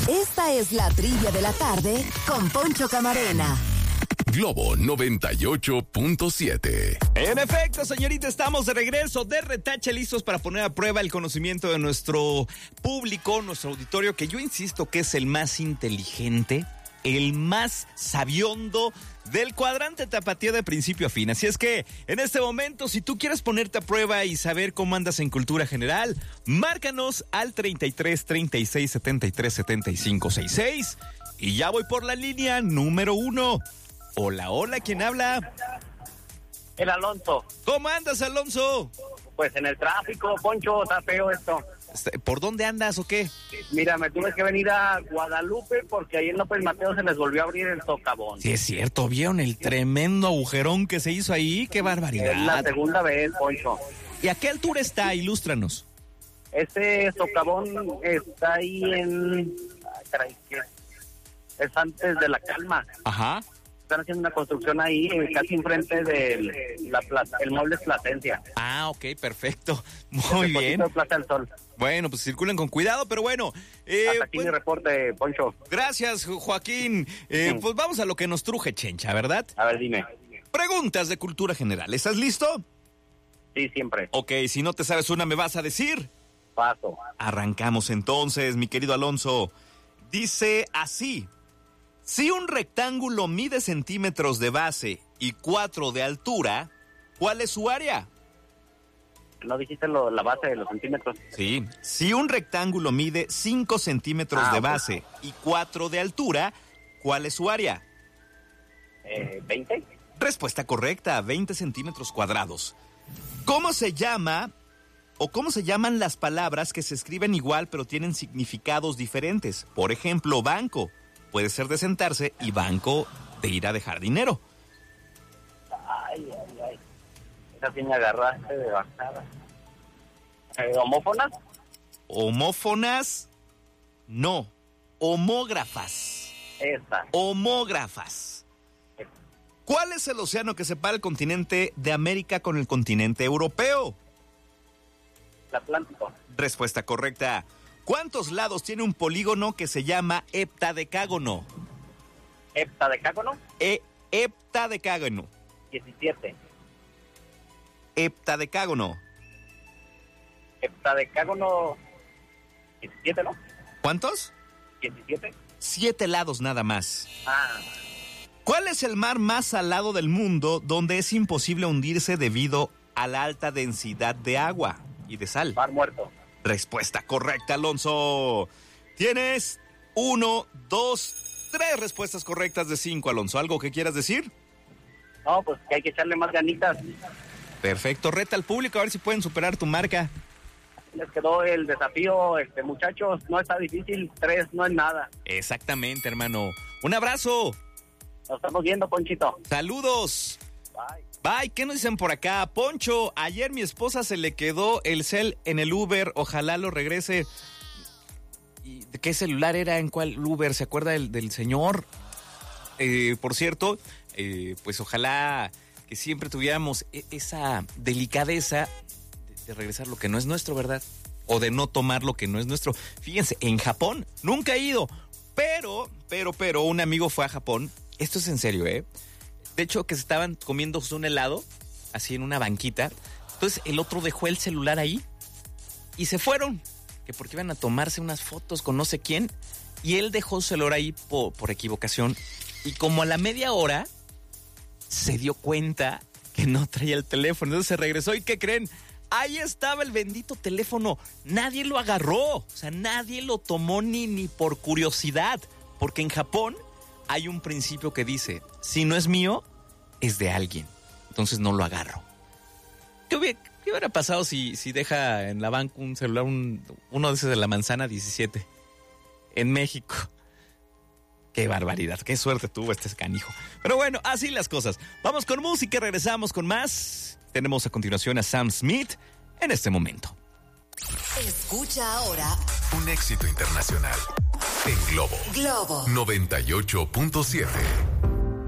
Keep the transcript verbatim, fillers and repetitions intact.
Esta es la trivia de la tarde con Poncho Camarena. Globo noventa y ocho punto siete. En efecto, señorita, estamos de regreso de retache, listos para poner a prueba el conocimiento de nuestro público, nuestro auditorio, que yo insisto que es el más inteligente, el más sabiondo del cuadrante tapatío de principio a fin. Así es que, en este momento, si tú quieres ponerte a prueba y saber cómo andas en cultura general, márcanos al treinta y tres, treinta y seis, setenta y tres, setenta y cinco, sesenta y seis. Y ya voy por la línea número uno. Hola, hola, ¿quién habla? El Alonso. ¿Cómo andas, Alonso? Pues en el tráfico, Poncho, está feo esto. ¿Por dónde andas o qué? Mira, me tuve que venir a Guadalupe porque ahí en López Mateo se les volvió a abrir el socavón. Sí, es cierto, ¿vieron el tremendo agujerón que se hizo ahí? ¡Qué barbaridad! Es la segunda vez, Poncho. ¿Y a qué altura está? Ilústranos. Este socavón está ahí en... Ay, caray, ¿qué? Es antes de La Calma. Ajá. Están haciendo una construcción ahí, eh, casi enfrente del la plaza, el Muebles Plasencia. Ah, ok, perfecto. Muy bien. Plaza del Sol. Bueno, pues circulen con cuidado, pero bueno. Eh, Hasta aquí pues, mi reporte, Poncho. Gracias, Joaquín. Eh, Sí. Pues vamos a lo que nos truje, Chencha, ¿verdad? A ver, dime. Preguntas de cultura general. ¿Estás listo? Sí, siempre. Ok, si no te sabes una, ¿me vas a decir? Paso. Arrancamos entonces, mi querido Alonso. Dice así: si un rectángulo mide centímetros de base y cuatro de altura, ¿cuál es su área? ¿No dijiste lo, la base de los centímetros? Sí. Si un rectángulo mide cinco centímetros Ah, de ok. base y cuatro de altura, ¿cuál es su área? Eh, ¿veinte? Respuesta correcta, veinte centímetros cuadrados. ¿Cómo se llama o cómo se llaman las palabras que se escriben igual pero tienen significados diferentes? Por ejemplo, banco puede ser de sentarse y banco de ir a dejar dinero. Ay, ay, ay. Esa sí me agarraste de bajada. Eh, ¿Homófonas? Homófonas, no. Homógrafas. Esa. Homógrafas. ¿Cuál es el océano que separa el continente de América con el continente europeo? El Atlántico. Respuesta correcta. ¿Cuántos lados tiene un polígono que se llama heptadecágono? ¿Heptadecágono? E heptadecágono. diecisiete. Heptadecágono. Heptadecágono. diecisiete, ¿no? ¿Cuántos? diecisiete. Siete lados nada más. Ah, ¿Cuál es el mar más salado del mundo donde es imposible hundirse debido a la alta densidad de agua y de sal? Mar Muerto. Respuesta correcta, Alonso. Tienes uno, dos, tres respuestas correctas de cinco, Alonso. ¿Algo que quieras decir? No, pues que hay que echarle más ganitas. Perfecto. Reta al público a ver si pueden superar tu marca. Les quedó el desafío, este muchachos, no está difícil, tres no es nada. Exactamente, hermano. Un abrazo. Nos estamos viendo, Ponchito. Saludos. Bye. Bye, ¿qué nos dicen por acá? Poncho, ayer mi esposa se le quedó el cel en el Uber, ojalá lo regrese. ¿Y de qué celular era? ¿En cuál Uber? ¿Se acuerda del, del señor? Eh, por cierto, eh, pues ojalá que siempre tuviéramos e- esa delicadeza de, de regresar lo que no es nuestro, ¿verdad? O de no tomar lo que no es nuestro. Fíjense, en Japón nunca he ido, pero, pero, pero un amigo fue a Japón. Esto es en serio, ¿eh? De hecho, que se estaban comiendo un helado, así en una banquita. Entonces, el otro dejó el celular ahí y se fueron. Que porque iban a tomarse unas fotos con no sé quién. Y él dejó su celular ahí por, por equivocación. Y como a la media hora, se dio cuenta que no traía el teléfono. Entonces se regresó. ¿Y qué creen? Ahí estaba el bendito teléfono. Nadie lo agarró. O sea, nadie lo tomó ni, ni por curiosidad. Porque en Japón hay un principio que dice, si no es mío, es de alguien. Entonces no lo agarro. ¿Qué hubiera, qué hubiera pasado si, si deja en la banca un celular, un, uno de esos de la manzana diecisiete? En México. Qué barbaridad, qué suerte tuvo este canijo. Pero bueno, así las cosas. Vamos con música y regresamos con más. Tenemos a continuación a Sam Smith en este momento. Escucha ahora Un éxito internacional en Globo Globo noventa y ocho punto siete.